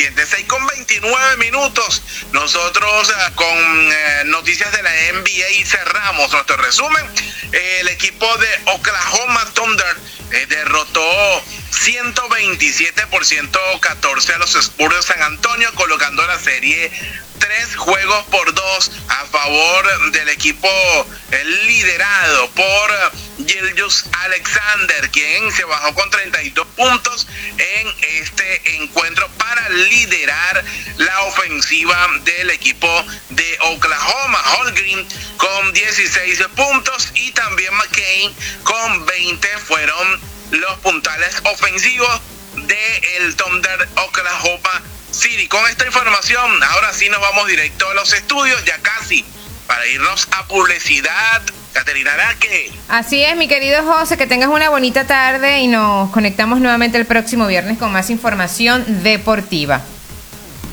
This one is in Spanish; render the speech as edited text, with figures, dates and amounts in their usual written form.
suficiente. 6:29. Nosotros con noticias de la NBA cerramos nuestro resumen. El equipo de Oklahoma Thunder derrotó 127-114 a los Spurs de San Antonio, colocando la serie 3-2 a favor del equipo liderado por Gilgeous Alexander, quien se bajó con 32 puntos en este encuentro para liderar la ofensiva del equipo de Oklahoma. Holmgren con 16 puntos y también McCain con 20 fueron los puntales ofensivos del Thunder Oklahoma City. Con esta información, ahora sí nos vamos directo a los estudios, ya casi para irnos a publicidad. Caterina Araque. Así es, mi querido José, que tengas una bonita tarde y nos conectamos nuevamente el próximo viernes con más información deportiva.